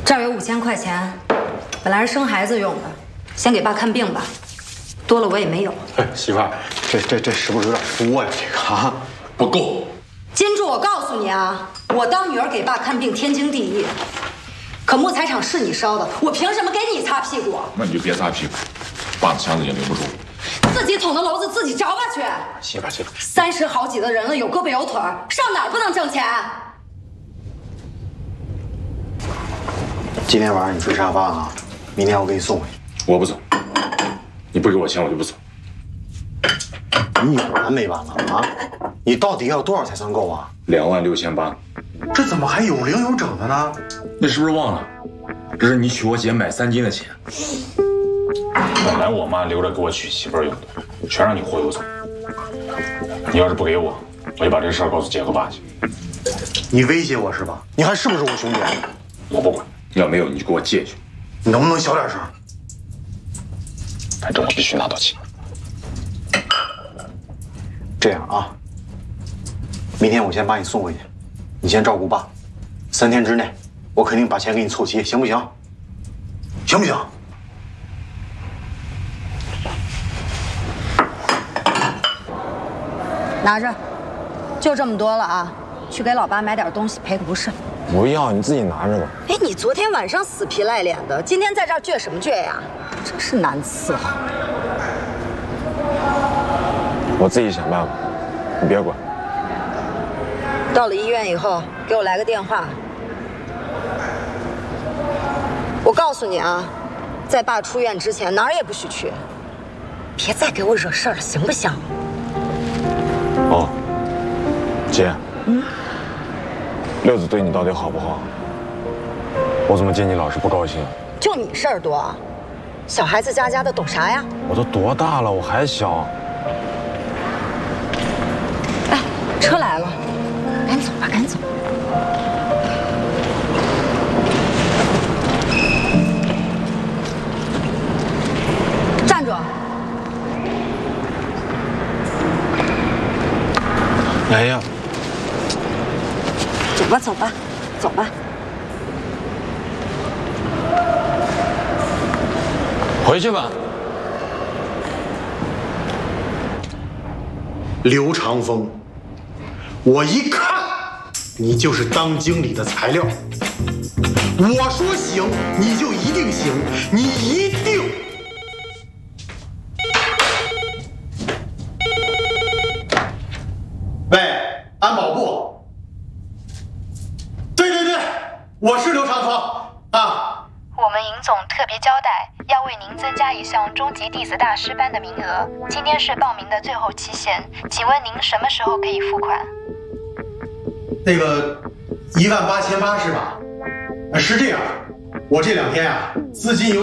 这儿有5000块钱，本来是生孩子用的，先给爸看病吧，多了我也没有。 哎，媳妇儿，这是不是有点多呀？这个啊， 不够。 金柱，我告诉你啊，我当女儿给爸看病天经地义，可木材厂是你烧的，我凭什么给你擦屁股？ 那你就别擦屁股，爸的箱子也留不住。 自己捅的娄子自己找吧去。 媳妇儿 ，30好几的人了，有胳膊有腿儿，上哪儿不能挣钱？ 今天晚上你睡沙发啊，明天我给你送回去。 我不走，你不给我钱我就不走。 你有完没完了啊？你到底要多少才算够啊 26800。 这怎么还有零有整的呢？ 那是不是忘了？这是你娶我姐买3斤的钱。本来我妈留着给我娶媳妇儿用的，全让你忽悠走。你要是不给我，我就把这事儿告诉姐和爸去。 你威胁我是吧？你还是不是我兄弟？ 我不管，要没有你就给我借去。 你能不能小点声？ 反正我必须拿到钱。 这样啊，明天我先把你送回去，你先照顾爸，3天之内我肯定把钱给你凑齐，行不行？行不行？ 拿着，就这么多了啊，去给老爸买点东西赔个不是。 不要，你自己拿着吧。 哎，你昨天晚上死皮赖脸的，今天在这儿倔什么倔呀？真是难伺候。 我自己想办法，你别管。 到了医院以后，给我来个电话。我告诉你啊，在爸出院之前，哪儿也不许去，别再给我惹事儿了，行不行？ 哦，姐，六子对你到底好不好？我怎么见你老是不高兴？ 就你事儿多，小孩子家家的懂啥呀？ 我都多大了，我还小。 哎，车来了，赶紧走吧，赶紧走。站住！ 哎呀， 走吧，走吧，走吧。 回去吧。 刘长风，我一看你就是当经理的材料。我说行，你就一定行，你一定。喂，安保部。对，我是刘长风啊。 我们尹总特别交代，要为您增加一项中级弟子大师班的名额，今天是报名的最后期限，请问您什么时候可以付款？ 那个18880是吧？是这样，我这2天啊，资金有点。